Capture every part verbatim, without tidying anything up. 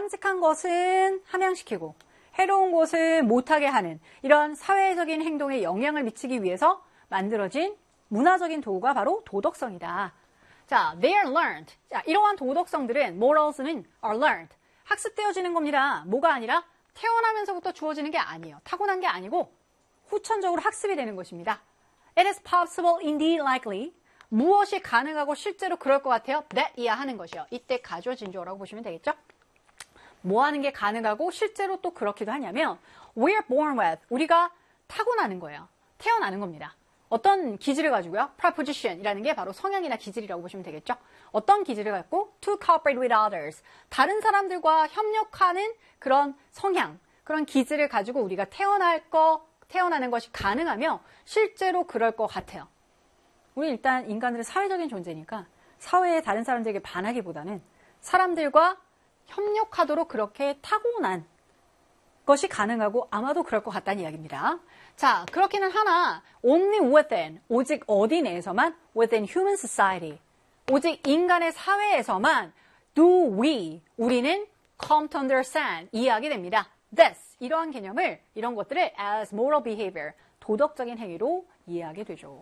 바람직한 것은 함양시키고 해로운 것은 못하게 하는 이런 사회적인 행동에 영향을 미치기 위해서 만들어진 문화적인 도구가 바로 도덕성이다. 자, they are learned. 자, 이러한 도덕성들은 morals는 are learned. 학습되어지는 겁니다. 뭐가 아니라 태어나면서부터 주어지는 게 아니에요. 타고난 게 아니고 후천적으로 학습이 되는 것입니다. It is possible, indeed likely. 무엇이 가능하고 실제로 그럴 것 같아요? that 이야 하는 것이요. 이때 가주어진 주어라고 보시면 되겠죠? 뭐 하는 게 가능하고 실제로 또 그렇기도 하냐면 we are born with. 우리가 타고나는 거예요. 태어나는 겁니다. 어떤 기질을 가지고요? preposition이라는 게 바로 성향이나 기질이라고 보시면 되겠죠? 어떤 기질을 갖고 to cooperate with others. 다른 사람들과 협력하는 그런 성향, 그런 기질을 가지고 우리가 태어날 거, 태어나는 것이 가능하며 실제로 그럴 것 같아요. 우리 일단 인간들은 사회적인 존재니까 사회의 다른 사람들에게 반하기보다는 사람들과 협력하도록 그렇게 타고난 것이 가능하고 아마도 그럴 것 같다는 이야기입니다. 자, 그렇기는 하나 only within, 오직 어디 내에서만 within human society, 오직 인간의 사회에서만 do we, 우리는 come to understand, 이해하게 됩니다. this, 이러한 개념을, 이런 것들을 as moral behavior, 도덕적인 행위로 이해하게 되죠.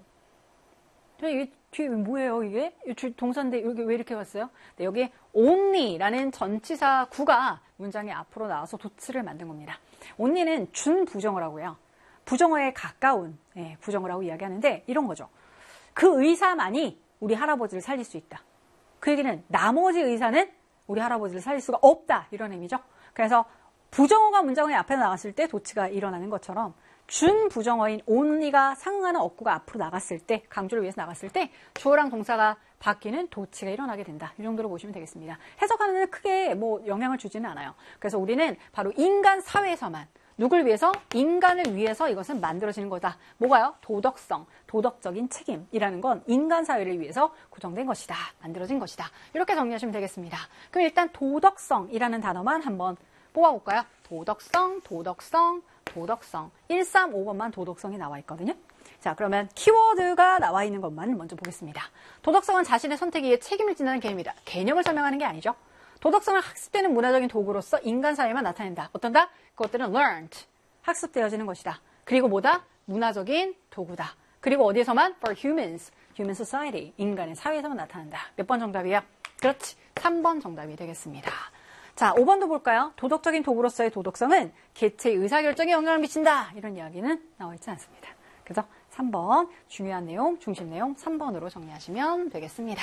이게 뒤에 뭐예요, 이게? 동사인데 여기 왜 이렇게 왔어요? 네, 여기 only라는 전치사 구가 문장의 앞으로 나와서 도치를 만든 겁니다. only는 준부정어라고 해요. 부정어에 가까운 예, 부정어라고 이야기하는데 이런 거죠. 그 의사만이 우리 할아버지를 살릴 수 있다. 그 얘기는 나머지 의사는 우리 할아버지를 살릴 수가 없다. 이런 의미죠. 그래서 부정어가 문장의 앞에 나왔을 때 도치가 일어나는 것처럼 준부정어인 only가 상응하는 어구가 앞으로 나갔을 때, 강조를 위해서 나갔을 때 주어랑 동사가 바뀌는 도치가 일어나게 된다. 이 정도로 보시면 되겠습니다. 해석하는 데는 크게 뭐 영향을 주지는 않아요. 그래서 우리는 바로 인간 사회에서만, 누굴 위해서? 인간을 위해서 이것은 만들어지는 거다. 뭐가요? 도덕성, 도덕적인 책임이라는 건 인간 사회를 위해서 구성된 것이다. 만들어진 것이다. 이렇게 정리하시면 되겠습니다. 그럼 일단 도덕성이라는 단어만 한번 뽑아볼까요? 도덕성, 도덕성, 도덕성. 일, 삼, 오 번만 도덕성이 나와 있거든요. 자, 그러면 키워드가 나와 있는 것만 먼저 보겠습니다. 도덕성은 자신의 선택에 의해 책임을 진다는 개념이다. 개념을 설명하는 게 아니죠. 도덕성은 학습되는 문화적인 도구로서 인간 사회에만 나타낸다. 어떤다? 그것들은 learned, 학습되어지는 것이다. 그리고 뭐다? 문화적인 도구다. 그리고 어디에서만? for humans, human society, 인간의 사회에서만 나타난다. 몇 번 정답이에요? 그렇지, 삼 번 정답이 되겠습니다. 자, 오 번도 볼까요? 도덕적인 도구로서의 도덕성은 개체의 의사결정에 영향을 미친다. 이런 이야기는 나와 있지 않습니다. 그래서 삼 번, 중요한 내용, 중심 내용 삼 번으로 정리하시면 되겠습니다.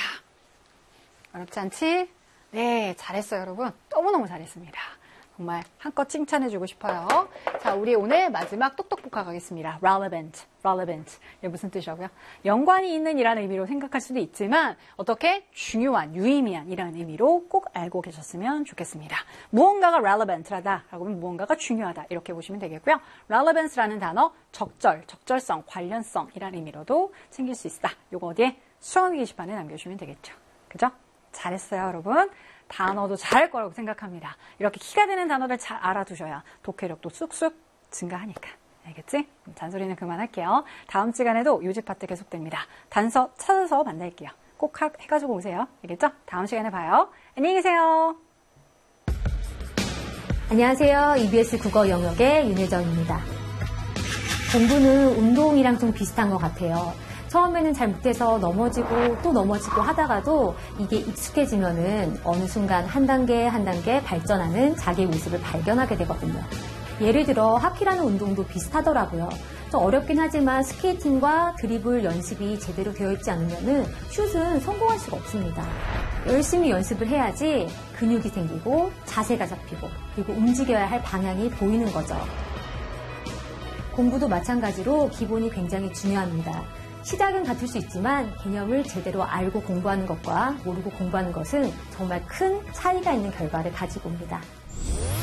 어렵지 않지? 네, 잘했어요, 여러분. 너무너무 잘했습니다. 정말 한껏 칭찬해주고 싶어요. 자, 우리 오늘 마지막 똑똑복화 가겠습니다. relevant, relevant. 이게 무슨 뜻이라고요? 연관이 있는 이라는 의미로 생각할 수도 있지만 어떻게? 중요한, 유의미한 이라는 의미로 꼭 알고 계셨으면 좋겠습니다. 무언가가 relevant하다 라고 하면 무언가가 중요하다 이렇게 보시면 되겠고요. relevance라는 단어, 적절, 적절성, 관련성 이라는 의미로도 챙길 수 있다. 요거 어디에? 수학의 게시판에 남겨주시면 되겠죠. 그죠? 잘했어요, 여러분. 단어도 잘할 거라고 생각합니다. 이렇게 키가 되는 단어를 잘 알아두셔야 독해력도 쑥쑥 증가하니까. 알겠지? 잔소리는 그만할게요. 다음 시간에도 요집 파트 계속됩니다. 단서 찾아서 만날게요. 꼭 하, 해가지고 오세요. 알겠죠? 다음 시간에 봐요. 안녕히 계세요. 안녕하세요. 이비에스 국어 영역의 윤혜정입니다. 공부는 운동이랑 좀 비슷한 것 같아요. 처음에는 잘 못해서 넘어지고 또 넘어지고 하다가도 이게 익숙해지면은 어느 순간 한 단계 한 단계 발전하는 자기의 모습을 발견하게 되거든요. 예를 들어 하키라는 운동도 비슷하더라고요. 좀 어렵긴 하지만 스케이팅과 드리블 연습이 제대로 되어 있지 않으면은 슛은 성공할 수가 없습니다. 열심히 연습을 해야지 근육이 생기고 자세가 잡히고 그리고 움직여야 할 방향이 보이는 거죠. 공부도 마찬가지로 기본이 굉장히 중요합니다. 시작은 같을 수 있지만 개념을 제대로 알고 공부하는 것과 모르고 공부하는 것은 정말 큰 차이가 있는 결과를 가지고 옵니다.